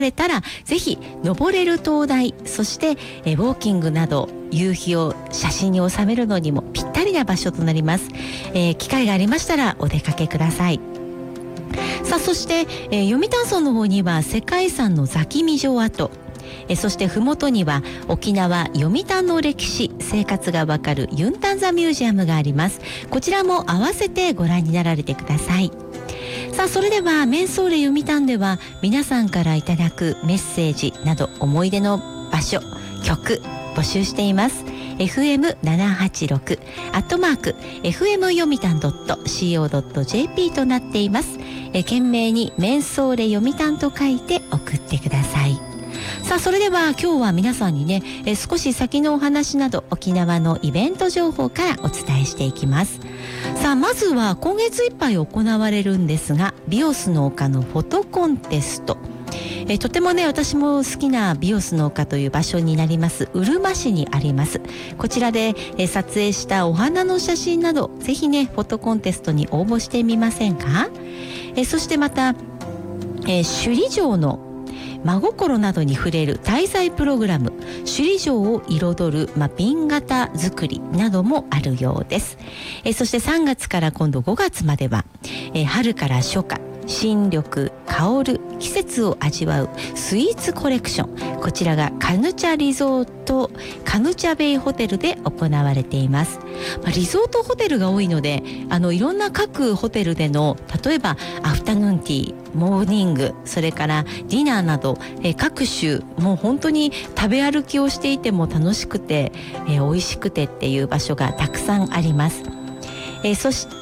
れたらぜひ登れる灯台、そしてウォーキングなど夕日を写真に収めるのにもぴったりな場所となります。機会がありましたらお出かけください。さあそして、読谷村の方には世界遺産の座喜味城跡、そしてふもとには沖縄読谷の歴史生活がわかるユンタンザミュージアムがあります。こちらも合わせてご覧になられてください。さあそれではメンソーレ読谷では皆さんからいただくメッセージなど思い出の場所、曲募集しています。FM786 FM 読谷.co.jp となっています。懸命にメンソーレ読谷と書いて送ってください。さあそれでは今日は皆さんにね、少し先のお話など沖縄のイベント情報からお伝えしていきます。さあまずは今月いっぱい行われるんですが、ビオスの丘のフォトコンテスト、とてもね私も好きなビオスの丘という場所になりますうるま市にあります。こちらで、撮影したお花の写真などぜひねフォトコンテストに応募してみませんか。そしてまた、首里城の真心などに触れる滞在プログラム、首里城を彩る、瓶型作りなどもあるようです。そして3月から今度5月までは、春から初夏新緑香る季節を味わうスイーツコレクション、こちらがカヌチャリゾートカヌチャベイホテルで行われています。リゾートホテルが多いのでいろんな各ホテルでの例えばアフタヌーンティー、モーニング、それからディナーなど、各種もう本当に食べ歩きをしていても楽しくて、美味しくてっていう場所がたくさんあります。そして、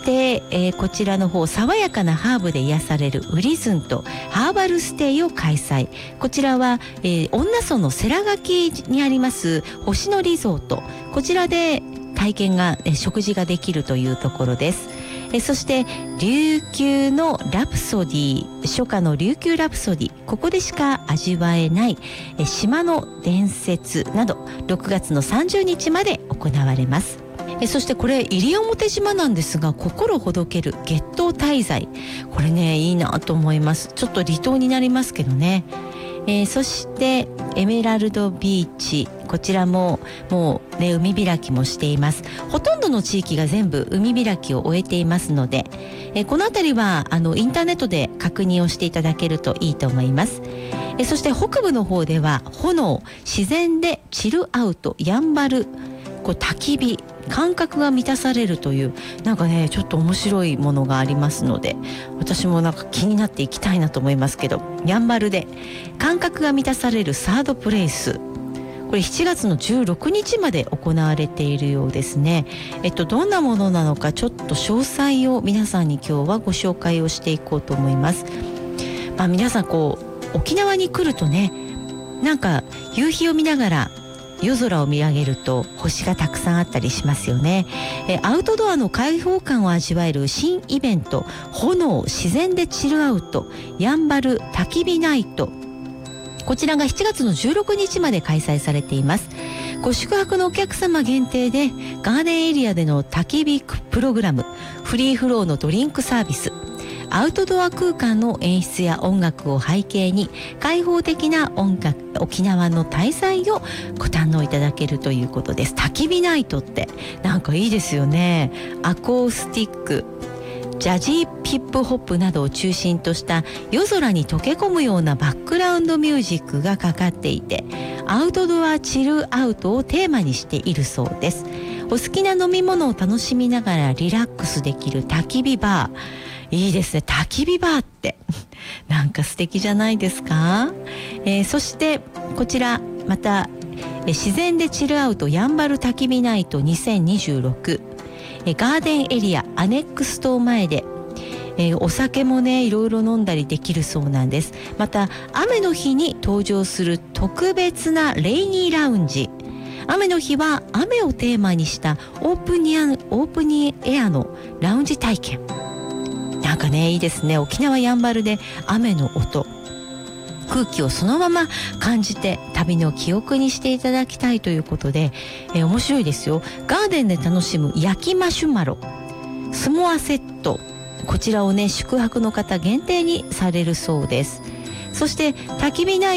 こちらの方爽やかなハーブで癒されるウリズンとハーバルステイを開催。こちらは、恩納村の世良垣にあります星野リゾート、こちらで体験が、食事ができるというところです。そして琉球のラプソディ、初夏の琉球ラプソディ、ここでしか味わえない島の伝説など6月の30日まで行われます。そしてこれ西表島なんですが、心ほどける月島滞在、これねいいなと思います。ちょっと離島になりますけどね。そしてエメラルドビーチ、こちらももうね海開きもしています。ほとんどの地域が全部海開きを終えていますので、このあたりはインターネットで確認をしていただけるといいと思います。そして北部の方では炎、自然でチルアウト、やんばる、焚き火、感覚が満たされるというなんかねちょっと面白いものがありますので、私もなんか気になっていきたいなと思いますけど、やんばるで感覚が満たされるサードプレイス、これ7月の16日まで行われているようですね。どんなものなのかちょっと詳細を皆さんに今日はご紹介をしていこうと思います。皆さん沖縄に来るとね、なんか夕日を見ながら夜空を見上げると星がたくさんあったりしますよね。アウトドアの開放感を味わえる新イベント、炎、自然でチルアウト、やんばる焚き火ナイト、こちらが7月の16日まで開催されています。ご宿泊のお客様限定でガーデンエリアでの焚き火プログラム、フリーフローのドリンクサービス、アウトドア空間の演出や音楽を背景に開放的な沖縄の滞在をご堪能いただけるということです。焚き火ナイトってなんかいいですよね。アコースティック、ジャジーヒップホップなどを中心とした夜空に溶け込むようなバックグラウンドミュージックがかかっていて、アウトドアチルアウトをテーマにしているそうです。お好きな飲み物を楽しみながらリラックスできる焚き火バー、いいですね。焚き火バーってなんか素敵じゃないですか。そしてこちらまた自然でチルアウトやんばる焚き火ナイト2026、ガーデンエリアアネックス島前で、お酒もねいろいろ飲んだりできるそうなんです。また雨の日に登場する特別なレイニーラウンジ、雨の日は雨をテーマにしたオープンにエアのラウンジ体験、なんかねいいですね。沖縄やんばるで雨の音、空気をそのまま感じて旅の記憶にしていただきたいということで、面白いですよ。ガーデンで楽しむ焼きマシュマロ、スモアセット、こちらをね宿泊の方限定にされるそうです。 そして焚き火内